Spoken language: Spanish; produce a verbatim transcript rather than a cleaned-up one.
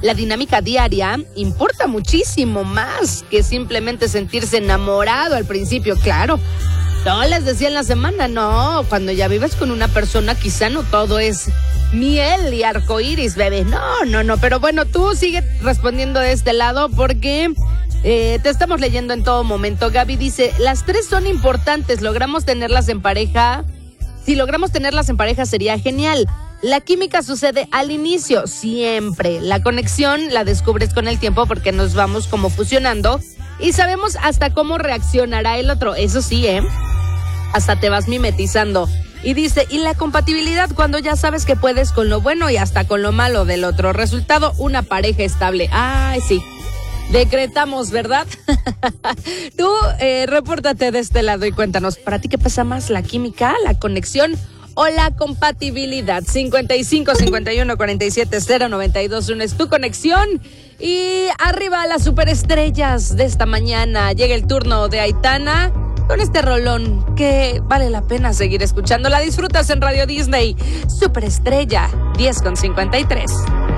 la dinámica diaria importa muchísimo más que simplemente sentirse enamorado al principio, claro. No les decía en la semana, no, cuando ya vives con una persona quizá no todo es miel y arcoíris, bebé. No, no, no, pero bueno, tú sigue respondiendo de este lado porque eh, te estamos leyendo en todo momento. Gaby dice, las tres son importantes, logramos tenerlas en pareja. Si logramos tenerlas en pareja sería genial. La química sucede al inicio, siempre. La conexión la descubres con el tiempo porque nos vamos como fusionando y sabemos hasta cómo reaccionará el otro. Eso sí, ¿eh? Hasta te vas mimetizando. Y dice, y la compatibilidad cuando ya sabes que puedes con lo bueno y hasta con lo malo del otro. Resultado, una pareja estable. Ay, sí. Decretamos, ¿verdad? Tú, eh, repórtate de este lado y cuéntanos, ¿para ti qué pesa más, la química, la conexión o la compatibilidad? cincuenta y cinco, cincuenta y uno, cuarenta y siete, cero, noventa y dos, uno es tu conexión. Y arriba las superestrellas de esta mañana. Llega el turno de Aitana con este rolón que vale la pena seguir escuchando. La disfrutas en Radio Disney. Superestrella, diez con cincuenta y tres.